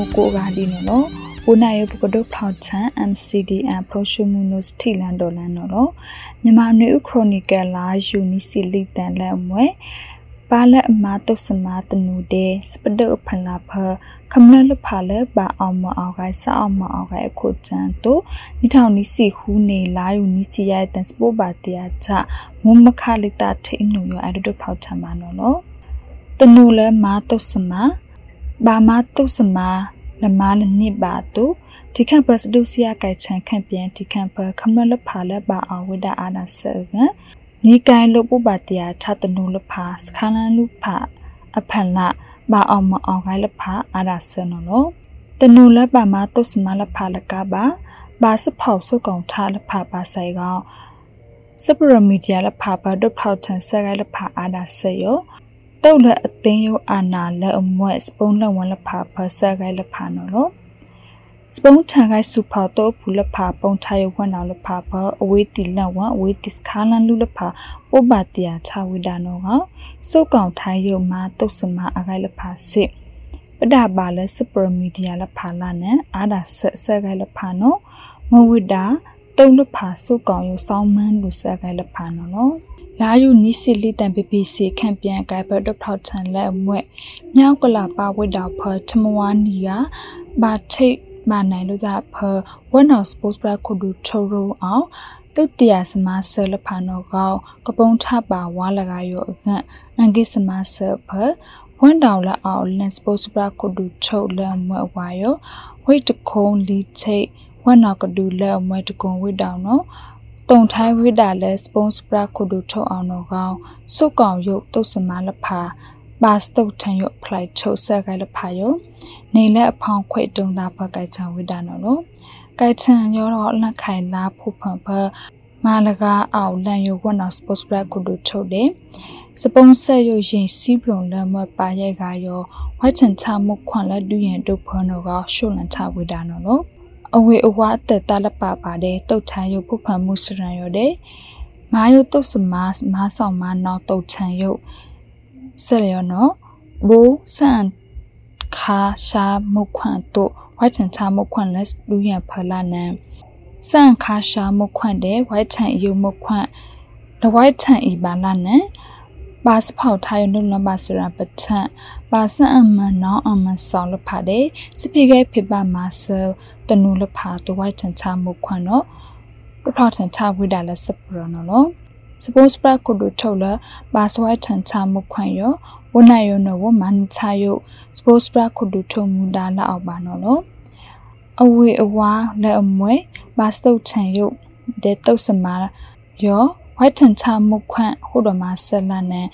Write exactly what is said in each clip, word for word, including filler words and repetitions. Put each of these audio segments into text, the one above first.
ကိုကဒီနော်ဝနာရပကဒုဖောက်ချန် M C D N ပရိုရှမှုနိုစတီလန်ဒေါ်လန်နော်မြန်မာနွေခရိုနီကယ်လာယူနီစီလီတန်လက်မွဲပါလက်အမတုစမာတနူတဲ့စပဒဖလာဖခမလလဖလာဘာအောင်မအောင်ခိုင်စအောင်မအောင်ခိုင်အခုချန်တို့နိထောင်နီစီဟူနေလာယူနီစီရဲ့တန်စပိုပါတရာချမုံမခလိတာထိနူရအဲ့ဒုဖောက်ချန်ပါနော်တနူလဲမာတုစမာဘာမတုစမာလမလနိဘာတုဒီကံပစဒုစီယာကိုင်ချန်ခန့်ပြန်ဒီကံပခမလဖလာဘာအောင်ဝဒအာနာဆောကနီကိုင်လို့ပုပ္ပတရာထတနုလဖာစခလန်လူဖာအဖန်လာဘာအောင်မအောင်ခိုင်လဖာအာရဆနနောတနုလပမာတုစမလဖာလကဘာဘာစဖောက်စုကောင်ထားလဖာပါဆိုင်ကောင်စပရမီဒီယာလဖာဘာဒုဖောက်ထန်ဆက်ခိုင်လဖာအာရဆယောတုတ်လက်အသိယအာနာလက်အမွဲ့စပုံးလက်ဝန်လဖာဖဆက်ခိုင်လဖာနော်စပုံးထန်ခိုင်စုဖောက်တော့ဘူးလဖာပုံထားရဝန်တော်လဖာဘအဝေးတီလက်ဝန်အဝေးတီစခါလန်လူလဖာဥပတျာချဝိဒါနောကစုကောင်ထိုင်ရုံမှာတုတ်စမအခိုင်လဖာစစ်ပဒပါလဲစပရမီဒီယာလဖာလာနဲ့အာဒါဆက်ဆက်ခိုင်လဖာနောမဝိဒါတုံးလဖာစုကောင်ရုံစောင်းမန်းလူဆက်ခိုင်လဖာနောနော်လာယူနီစီလီတန်ပီပီစီခန့်ပြန်ကိုင်ဘတ်တော့ဖောက်ချန်လက်အမွဲ့မြောက်ကလာပါဝိဒါဖထမဝါနီကဘာထိတ်မာနိုင်လို့သာဖဝနစပို့စပခုဒူထိုရိုအောင်တုတ်တရာစမဆလဖာနောကောကပုံထပါဝါလကရောအငတ်နန်ကိစမဆဖဝန်တောင်လက်အောင်လန်စပို့စပခုဒူထိုလမ်မဝါယောဝိတ်တခုံးလီချိတ်ဝနကဒူလက်မွဲတကုံဝိတောင်နော်တုံထိုင်းဝိဒါလဲစပုံစပခုဒူထိုအောင်နောကောစုကောင်ရုပ်တုတ်စမလဖာပါစတုတ်ထန်ရုပ်ဖလိုက်ချိုဆက်ခိုင်လဖာယောနေလက်အဖောင်းခွေတုံတာဖကိုက်ချံဝိဒါနော်နော်ကိုက်ချံရောတော့လက်ခိုင်လာဖို့ဖန်ဖမာလကအောင်လန်ယဝနစပို့စပခုဒူထိုတဲ့စပုံဆက်ရုပ်ရင်စီးပလုံလမ်းမပါရိုက်ကရောဝိုက်ချန်ချမှုခွန်လက်ဒူရင်တုတ်ဖန်တော့ကရှုလန်ချဝိဒါနော်နော်အဝေအဝအတက်တလပပါတဲ့တုတ်ထန်ရုပ်ဖို့ဖန်မှုစရန်ရောတဲ့မာယုတုတ်စမမာဆောင်မနောက်တုတ်ချန်ရုပ်ဆက်ရောနော်ဘူစန်ခါရှာမုခွန့်တို့ဝိုက်ချန်ချမုခွန့်လက်လူရဖလာနံစန်ခါရှာမုခွန့်တဲ့ဝိုက်ချန်ယုံမုခွန့်လဝိုက်ချန်ဤပါလာနံပါစဖောက်ထိုင်နုလမစရပထန်ပါစန်အမနောင်းအမဆောင်လဖာတဲ့စပိကဲဖိပါမဆတနုလဖာတဝိုက်ချန်ချမုခွန့်နော်ပထောက်ထန်ချဝိဒါလက်စပရနော်စပို့စပခုဒူထော်လာပါစဝိုက်ထန်ချမုခွန့်ယောဝနာယောနဝမန်ချာယောစပို့စပခုဒူထုံမူဒါလာအောင်ပါနော်လို့အဝေအဝါလက်အမွဲဘာစတုတ်ချန်ရုပ်တဲ့တုတ်စမာရောဝိုက်ထန်ချမုခွန့်ဟိုတော်မှာဆက်လာနဲ့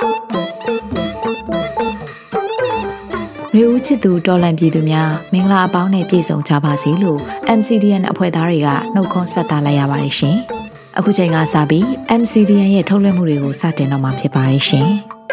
ရေဦးချစ်သူတော်လန်ပြည်သူများမင်္ဂလာအပေါင်းနဲ့ပြည့်စုံကြပါစေလို့ M C D N အဖွဲ့သားတွေကနှုတ်ခွန်းဆက်တာလိုက်ရပါတယ်ရှင်အခုချိန်ကစပြီး M C D N ရဲ့ထုတ်လွှင့်မှုတွေကိုစတင်တော့မှာဖြစ်ပါတယ်ရှင်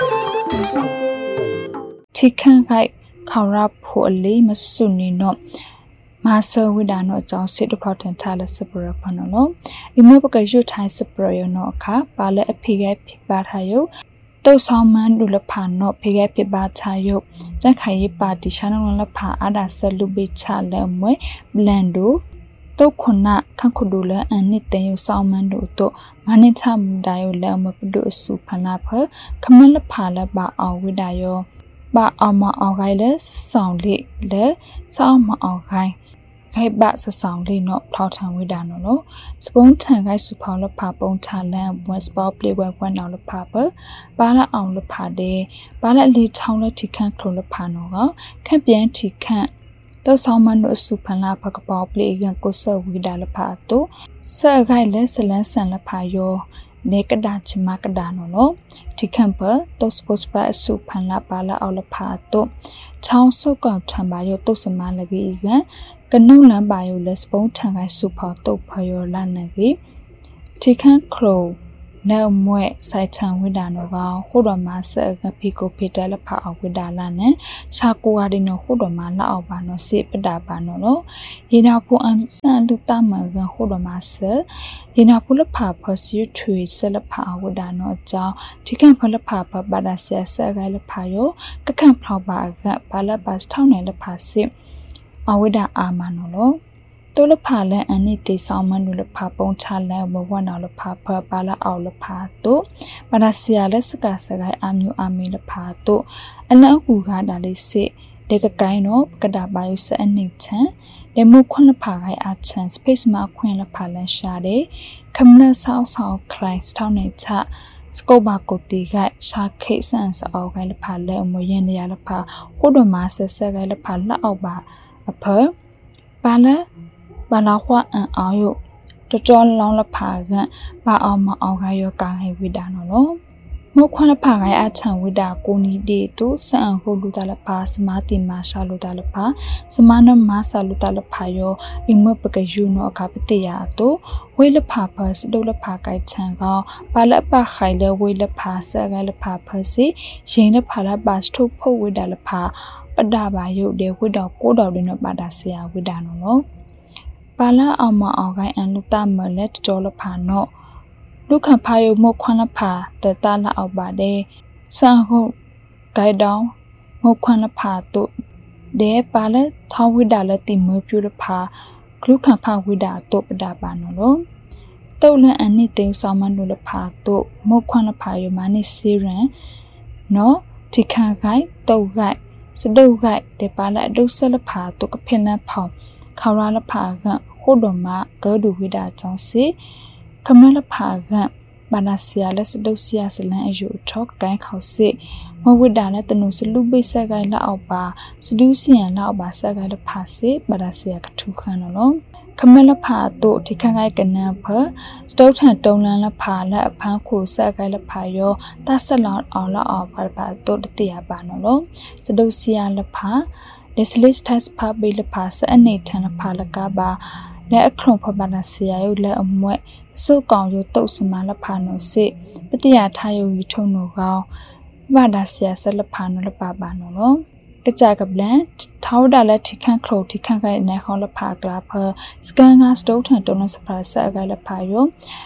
ချိခန့်ခိုက်ခေါရဖို့အလေးမစွနေတော့မာဆဝိဒါနောအကြောင်းစစ်တဖောက်ထန်ထားလက်စပရဖနော်နော်အမေပကရွတ်ထိုင်းစပရယနောအခါပါလက်အဖိကဲဖိပါထားယုတုတ်ဆောင်မန်းဒူလဖာနောဖိကဲဖိပါချာယုစက်ခိုင်ရပါတီရှာနောလဖာအာဒါဆလူပိချလက်မွဲဘလန်ဒိုတုတ်ခုနခန့်ခုဒူလအန်နစ်တဲယုဆောင်မန်းဒိုတော့မနိထမဒါယုလက်မပဒုအစုဖနာဖခမလဖာလပါအောင်ဝိဒါယောပါအောင်မအောင်ခိုင်လဲဆောင်လေးလဲစောင်းမအောင်ခိုင်ခိုင်ဘဆဆောင်လေးနော်ထောက်ထံဝိဒါနော်နော်စပုံးထန်ခိုင်စုဖောင်းလဖာပုံချလန်ဝက်စပေါ့ပလေးဝက်ဝက်နော်လဖာပပါလာအောင်လဖာတဲ့ပါလာလေးချောင်းလက်ထိခန့်ခလုံးလဖာနော်ကခန့်ပြန်ထိခန့်တောက်ဆောင်မနိုစုဖန်လာဖကပေါ့ပလေးကန်ကိုဆဝိဒါလဖာတော့ဆက်ခိုင်လဲဆလန်းဆန်လဖာယောနေကဒါချမကဒါနော်နော်ဒီကံပတော့စပို့စပါအစုဖန်လာပါလာအောင်လဖာတော့ချောင်းစုတ်ကောင်ထံပါယောတုတ်စမလကြီးကကနုလန်ပါယောလက်စပုံးထံကစုဖော်တုတ်ဖယောလာနေကြီးဒီကံခရိုနဲမွဲဆိုင်ချံဝိဒါနောကဟိုတော်မှာဆက်ကဖီကိုဖီတဲလဖာအောင်ဝိဒါလာနဲ့ရှာကိုဟာဒီနောဟိုတော်မှာလောက်အောင်ပါနောစေပတာပါနောနော်ရေနာဖို့အန်စန်လူတမကဟိုတော်မှာဆက်ရေနာဖို့လဖာဖစီထွေဆလဖာဝိဒါနောအကြောင်းဒီကံဖလဖာပပဒါဆက်ဆက်ကလဖာယောကကံဖောက်ပါကဘာလဘတ်ထောင်းနယ်လဖာစစ်အဝိဒါအာမနော်လောတိုလဖာလန်အနိတေဆောင်မနုလဖာပုံချလန်ဘဝနာလဖာဖပါလာအောင်လဖာတို့ပဒါစီယာလက်စကစကိုင်းအမျိုးအမီလဖာတို့အလန်ကူကဒါလေးစစ်ဒေကကိုင်းနော်ကဒါပါယုစအနိချန်လေမုခွန်လဖာကိုင်းအချန် space မှာခွင်လဖာလန်ရှာတယ်ခမနဆောက်ဆောက် client တောင်းနေချစကောဘာကိုတီကရှာခိဆန်စအောကိုင်းလဖာလဲအမရင်းနေရလဖာဟိုဒမဆက်ဆက်ကိုင်းလဖာလက်အောက်ပါအဖပါလာဘာလာခွာအန်အောင်ယတတော်လောင်းလဖာကဘာအောင်မအောင်ခါရောကာဟိဝိဒါနော်လောမုခွန်လဖာကိုင်းအချန်ဝိဒါကိုနီဒီတုစံဟိုလူတလဖာစမာတိမာရှာလူတလဖာစမနမဆာလူတလဖာယောအိမပကယူနောအခပတိယာတုဝိလဖာဖစဒုလဖာကိုင်းချန်ကောပါလပခိုင်လဝိလဖာဆကလဖာဖစီရင်လဖာလပါစထုဖို့ဝိဒါလဖာပဒါဘာယုတ်တဲ့ဝိတော်ကိုတော်တွေနော်ပါတာဆရာဝိဒါနော်လောပါလာအောင်မအောင်ကိုင်းအန်လူတမလက်ကြောလဖာနော်လူခဖာယုမခွန်လဖာတတလာအောက်ပါတယ်စံဟုတ်ဂိုင်ဒေါင်းမခွန်လဖာတို့ဒေပါလက်ထောင်းဝိဒါလက်တိမပြူလဖာကလူခဖာဝိဒါတို့ပဒါပါနော်လောတုတ်လန်အနိတေဆောင်မနုလဖာတို့မခွန်လဖာယုမနိစီရန်နော်ဒီခါဂိုင်တုတ်ဂိုင်စဒုတ်ဂိုင်ဒေပါလက်အဒုဆလဖာတို့ကဖင်လန်ဖောင်းခါရလဖာကဟိုဒမဂဒူဝိဒါချောင်းစီခမလဖာကဘာနာစီယာလက်စဒုစီယာစလန်အယူထောက်ကိုင်းခေါစီမဝိဒါနဲ့တနုစလူပိဆက်ကိုင်းလက်အောက်ပါစဒူစီယန်လက်အောက်ပါဆက်ကိုင်းလက်ဖာစီဘာနာစီယာကထူခန်နော်ခမလဖာတို့ဒီခန့်ကိုင်းကနန်ဖစတုတ်ထန်တုံလန်လက်ဖာလက်အဖန်းခိုဆက်ကိုင်းလက်ဖာယောတဆက်လောင်းအောင်လောက်အောင်ပါပါတို့တရပါနော်စဒုစီယာလက်ဖာDeslist has public the pass and Nathan a palacaba. Let a crump of Banasia, let a wet, so gone you toast malapano say, but the attire you told no vow. Badasia salapano la babano. The jagabland, Tauda let Tikan crow, Tikan neck on the park lapper, Skanga stove and donut surprise saga la payo.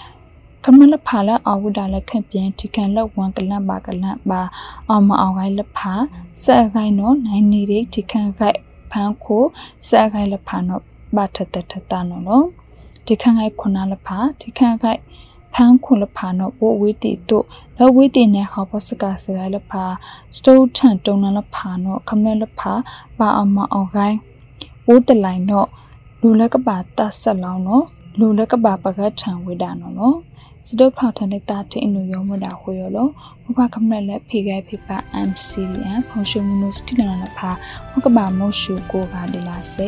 Kamala pala awuda la champion Tikan la one galan bagalan ba, Alma away la pa, Sagai no, nine needed Tikan gai panko, Sagai la pano, butter the tatano no. Tikan gai konala pa, Tikan gai panko la pano, what we did do, la we did ne hoposaga sagai la pa, stove turn donala pano, Kamala pa, ba alma away. Wood the line no, Lulaka ta salano, Lulaka baga chan widano no. စဒုဖောက်ထန်တဲ့တာတင်နူယောမဒါခွေရလို့ဘဘကမလက်ဖိခဲဖိပါ အမ် စီ ဒီ အန် ဖောင်ရှင်မနုစတိလနာဖာဘကဘာမောရှုကိုကဒီလာစေ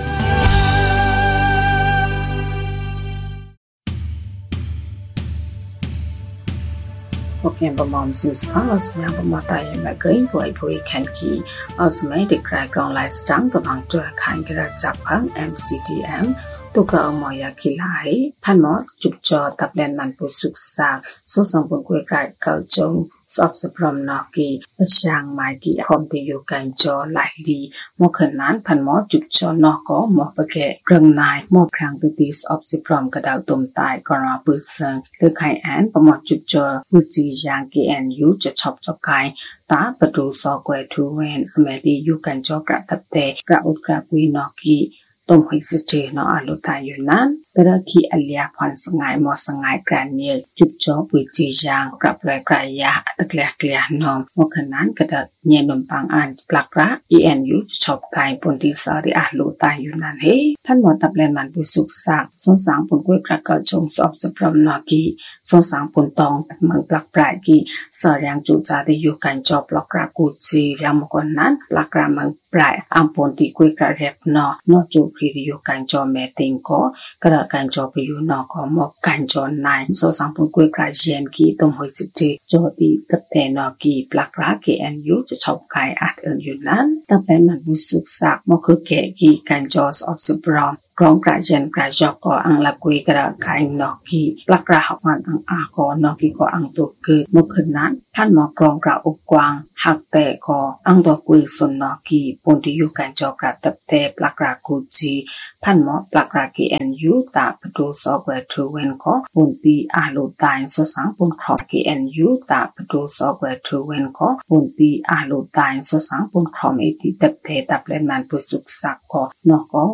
โอเคบมอมซิสคาสญาบมตายมะเกยป่วยป่วยคันกีออสมัยเด็กรายกรองไลฟ์สตังตะบังจัวคันกระจับพัง เอ็ม ซี ดี เอ็มตุกะอมอยาคิลายพันหมอจุบจอตับแลนมันปุสุกสากสุสังปนกวยกายเกาจงสอบสปรมนอกีประชางไมกีพร้อมที่อยู่กันจอหลายดีมอขนั้นพันหมอจุบจอนอก็หมอประแกะกรงนายมอพรางติสอบสปรมกระดาวตุ่มตายกราปืนเซิงหรือไข่แอนประหมอจุบจอวุจียางกีแอนยูจะชอบจอกไก่ตาประตูซอกวยทูเวนสมัยที่อยู่กันจอกระตับเตะกระอุดกระกุยนอกีตมหิสเจนออาลุตาอยู่นั้นกระคีอัลยาพันสงายมอสงายกรานเนียจุบจอปุยจีจางกระปลายกรายาตะเกลียเกลียนอมมขนั้นกระดเนียนนปังอันปลักระอีแอนยูชอบกายปนที่สาริอาลุตาอยู่นั้นเฮท่านหมอตับแลนมันปุสุกสักสงสางปนกวยกระกะจงสอบสปรมนอกีสงสางปนตองเมืองปลักปลายกีสอยังจูจาที่อยู่กันจอบปลักระกูจียามกนั้นปลักระเมืองปลายอัมปนที่กวยกระเร็บนอนอจูพรีอยู่กันจอแม่ติงก็กระกันจอไปอยู่นอกก็มอบกันจอนายโซสังปุ่นกวยกลายเย็นกีตมหอยสิทธิจอดีกับแต่นอกีปลักรักเกแอนยูจะชอบกายอัดเอิญอยู่นั้นแต่เป็นมันบุสุกสักมอคือแก่กีกันจอสอบสุบรอมกกรองกระเจนกระจอกก็อังละกุยกระไก่นอกีปลักระหักมันอังอากอนอกีก็อังตัวคือมุขนั้นพันหมอกรองกระอุกวางหักแต่ก็อังตัวกุยสนนอกีปนที่อยู่กันจอกระตับแต่ปลักระกุจีพันหมอปลักระกีเอ็นยูตาประตูซอกเวทูเวนก็ปนปีอาลูตายสสังปนครอกีเอ็นยูตาประตูซอกเวทูเวนก็ปนปีอาลูตายสสังปนครอมเอติตับแต่ตับเล่นมันปุสุกสักก็นอก็